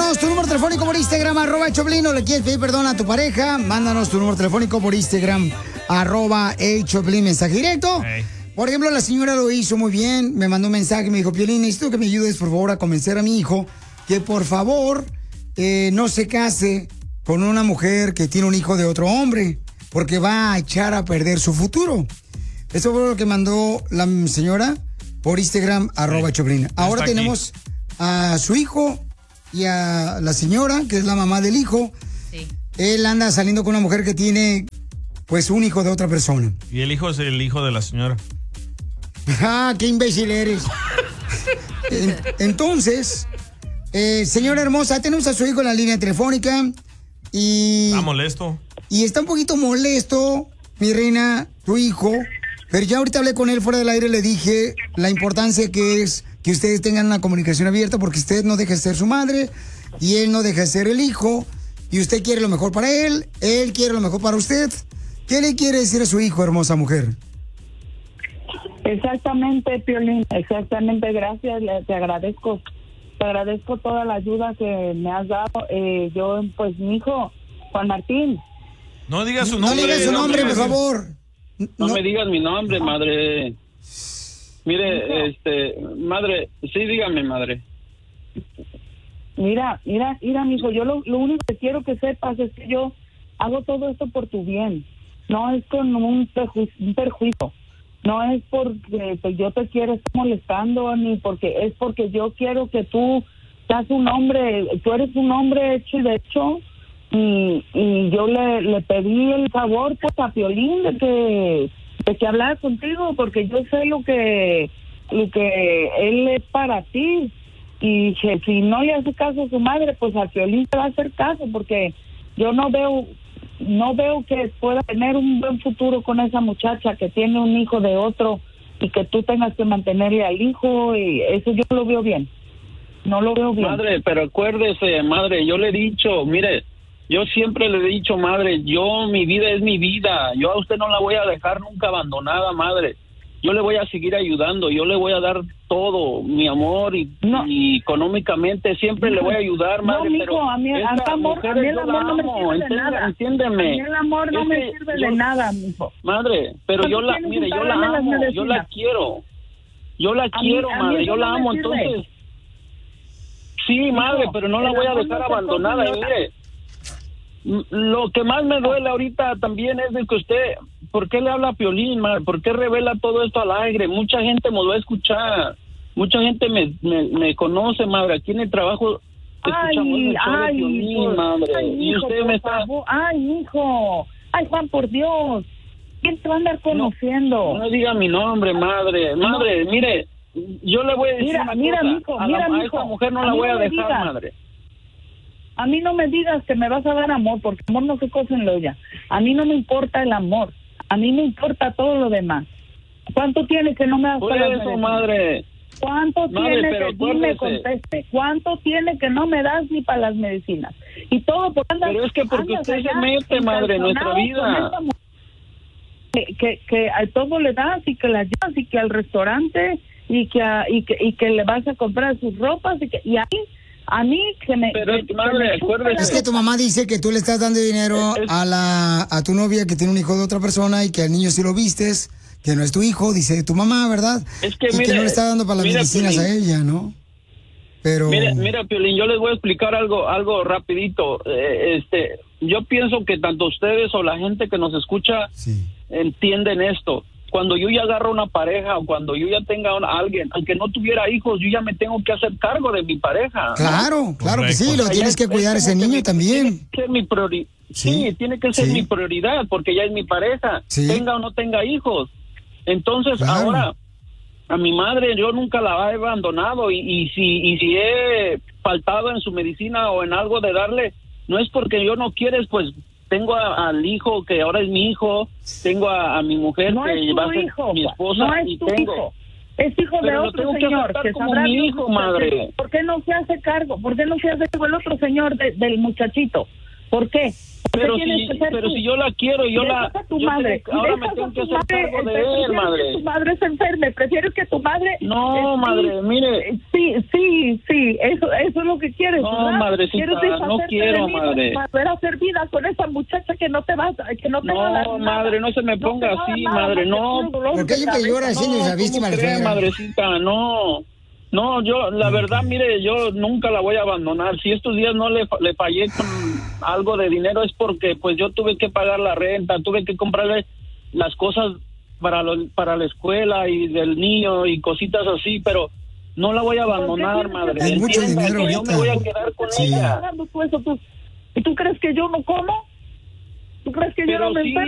Mándanos tu número telefónico por Instagram, @Choplin, o le quieres pedir perdón a tu pareja, mándanos tu número telefónico por Instagram, @Choplin, mensaje directo. Hey. Por ejemplo, la señora lo hizo muy bien, me mandó un mensaje, me dijo, Piolín, necesito que me ayudes, por favor, a convencer a mi hijo que, por favor, no se case con una mujer que tiene un hijo de otro hombre, porque va a echar a perder su futuro. Eso fue lo que mandó la señora por Instagram, @Choplin. Ahora tenemos a su hijo y a la señora, que es la mamá del hijo. Sí. Él anda saliendo con una mujer que tiene, pues, un hijo de otra persona. Y el hijo es el hijo de la señora. ¡Ah, qué imbécil eres! Entonces, señora hermosa, tenemos a su hijo en la línea telefónica y... Está molesto. Y está un poquito molesto, mi reina, tu hijo. Pero ya ahorita hablé con él fuera del aire, le dije la importancia que es que ustedes tengan una comunicación abierta, porque usted no deja de ser su madre y él no deja de ser el hijo, y usted quiere lo mejor para él quiere lo mejor para usted. ¿Qué le quiere decir a su hijo, hermosa mujer? Exactamente, Piolín, exactamente, gracias, te agradezco toda la ayuda que me has dado. Yo, pues, mi hijo, Juan Martín. No digas su nombre. No digas su nombre, por favor. No me digas mi nombre, madre. Mire, madre, sí, dígame, madre. Mira, mijo, yo lo único que quiero que sepas es que yo hago todo esto por tu bien. No es con un perjuicio. No es porque yo te quiero estar molestando, ni porque es porque yo quiero que tú seas un hombre, tú eres un hombre hecho y derecho. Y yo le pedí el favor, pues, a Piolín de que hablara contigo, porque yo sé lo que él es para ti, y que si no le hace caso a su madre, pues a Piolín te va a hacer caso, porque yo no veo que pueda tener un buen futuro con esa muchacha que tiene un hijo de otro y que tú tengas que mantenerle al hijo, y eso yo lo veo bien. No lo veo bien. Madre, pero acuérdese, madre, yo le he dicho, mire, yo siempre le he dicho, madre, mi vida es mi vida. Yo a usted no la voy a dejar nunca abandonada, madre. Yo le voy a seguir ayudando, yo le voy a dar todo, mi amor, y económicamente siempre le voy a ayudar, madre. No, pero mijo, a mí el amor no me sirve de nada. Entiéndeme. A mí el amor no me sirve de nada, mijo. Madre, pero yo la amo, yo la quiero. Yo la quiero, madre, yo la amo, entonces. Sí, madre, pero no la voy a dejar abandonada, y mire. Lo que más me duele ahorita también es de que usted, ¿por qué le habla a Piolín, madre? ¿Por qué revela todo esto al aire? Mucha gente me lo va a escuchar, mucha gente me conoce, madre. Aquí en el trabajo escuchamos el show de Piolín, madre. Y usted me está... Ay, hijo, ay, Juan, por Dios, ¿quién te va a andar conociendo? No diga mi nombre, madre. Madre, mire, yo le voy a decir mira, cosa. Mijo, a esa mujer no la voy a dejar, madre. A mí no me digas que me vas a dar amor, porque amor no se cose en la olla. A mí no me importa el amor, a mí me importa todo lo demás. ¿Cuánto tiene que no me das por para las eso, medicinas? madre? ¿Cuánto Madre, tiene pero que dime, conteste? ¿Cuánto tiene que no me das ni para las medicinas? Y todo por andar. Pero es que porque andas usted se allá mete, madre, en nuestra vida. Que a todo le das, y que la llevas, y que al restaurante, y que le vas a comprar sus ropas, y ahí a mí que me... Pero madre, acuérdese. Es que tu mamá dice que tú le estás dando dinero a tu novia que tiene un hijo de otra persona, y que al niño sí lo vistes, que no es tu hijo, dice tu mamá, ¿verdad? Es que y mire, que no le está dando para las medicinas Piolín, a ella, ¿no? Pero... Mira, Piolín, yo les voy a explicar algo rapidito. Yo pienso que tanto ustedes o la gente que nos escucha entienden esto. Cuando yo ya agarro una pareja, o cuando yo ya tenga a alguien, aunque no tuviera hijos, yo ya me tengo que hacer cargo de mi pareja. Claro, claro que sí, lo tienes que cuidar ese niño también. Tiene que ser mi prioridad. Sí, tiene que ser mi prioridad, porque ya es mi pareja, tenga o no tenga hijos. Entonces, ahora, a mi madre yo nunca la he abandonado, y si he faltado en su medicina o en algo de darle, no es porque yo no quieres, pues tengo al hijo que ahora es mi hijo, tengo a mi mujer que va a ser mi esposa, no es y tu tengo... hijo. Es hijo de otro señor que como sabrá mi hijo, madre. ¿Por qué no se hace cargo? ¿Por qué no se hace cargo el otro señor del muchachito? ¿Por qué? Pero si yo la quiero, ahora me tengo que hacer cargo de él, madre. Que tu madre se enferme, prefiero que tu madre... No, madre, mire. Sí, eso es lo que quieres. No, ¿verdad? madrecita, no quiero, madre. Para hacer vida con esa muchacha que no te va a dar No, madre, no se me ponga así, madre, no. ¿Por qué siempre llora siendo esa víctima de fe, madrecita? No, yo, la verdad, mire, yo nunca la voy a abandonar. Si estos días no le fallé con algo de dinero es porque, pues, yo tuve que pagar la renta, tuve que comprarle las cosas para la escuela y del niño y cositas así, pero no la voy a abandonar, madre. Es mucho dinero ahorita. Yo me voy a quedar con ella. ¿Y tú crees que yo no como? ¿Tú crees que yo no me enfermo?